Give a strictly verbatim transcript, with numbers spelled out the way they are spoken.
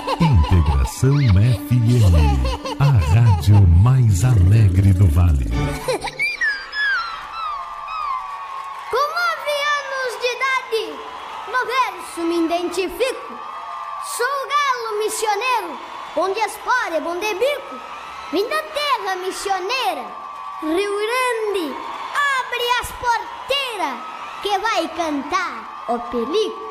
Integração F M, a rádio mais alegre do Vale. Com nove anos de idade, no verso me identifico. Sou o galo missioneiro, bom de espora, bom de bico. Vim da terra missioneira, Rio Grande, abre as porteiras, que vai cantar o pelico.